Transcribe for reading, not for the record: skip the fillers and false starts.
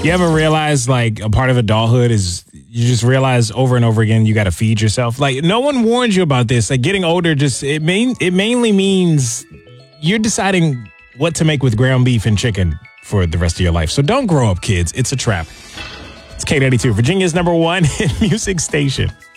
You ever realize like a part of adulthood is you just realize over and over again you got to feed yourself. Like no one warned you about this. Like getting older it mainly means you're deciding what to make with ground beef and chicken for the rest of your life. So don't grow up, kids. It's a trap. It's K92, Virginia's #1 hit music station.